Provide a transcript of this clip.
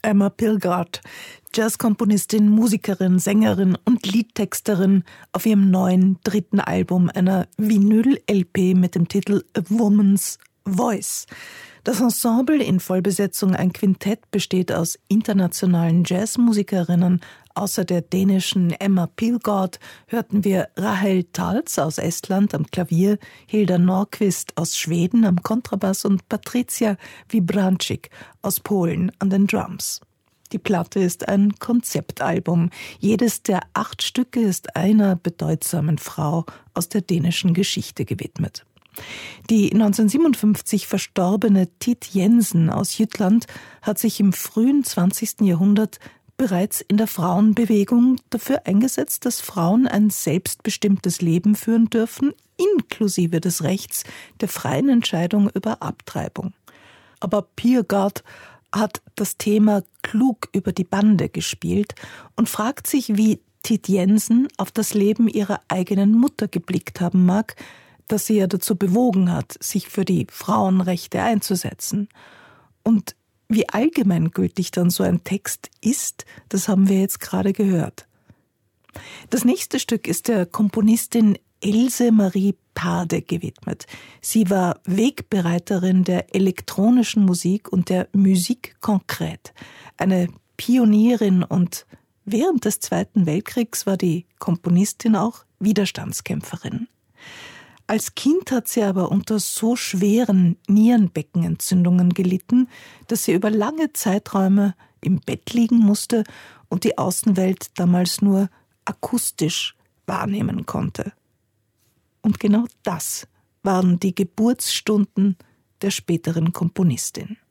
Emma Pilgard, Jazzkomponistin, Musikerin, Sängerin und Liedtexterin, auf ihrem neuen 3. Album, einer Vinyl-LP mit dem Titel A Woman's Voice. Das Ensemble in Vollbesetzung, ein Quintett, besteht aus internationalen Jazzmusikerinnen. Außer der dänischen Emma Pilgard hörten wir Rahel Tals aus Estland am Klavier, Hilda Nordqvist aus Schweden am Kontrabass und Patricia Wybranczyk aus Polen an den Drums. Die Platte ist ein Konzeptalbum. Jedes der 8 Stücke ist einer bedeutsamen Frau aus der dänischen Geschichte gewidmet. Die 1957 verstorbene Tit Jensen aus Jütland hat sich im frühen 20. Jahrhundert bereits in der Frauenbewegung dafür eingesetzt, dass Frauen ein selbstbestimmtes Leben führen dürfen, inklusive des Rechts der freien Entscheidung über Abtreibung. Aber Pilgard hat das Thema klug über die Bande gespielt und fragt sich, wie Tit Jensen auf das Leben ihrer eigenen Mutter geblickt haben mag, das sie ja dazu bewogen hat, sich für die Frauenrechte einzusetzen. Und wie allgemeingültig dann so ein Text ist, das haben wir jetzt gerade gehört. Das nächste Stück ist der Komponistin Else Marie Pade gewidmet. Sie war Wegbereiterin der elektronischen Musik und der Musique concrète, eine Pionierin, und während des Zweiten Weltkriegs war die Komponistin auch Widerstandskämpferin. Als Kind hat sie aber unter so schweren Nierenbeckenentzündungen gelitten, dass sie über lange Zeiträume im Bett liegen musste und die Außenwelt damals nur akustisch wahrnehmen konnte. Und genau das waren die Geburtsstunden der späteren Komponistin.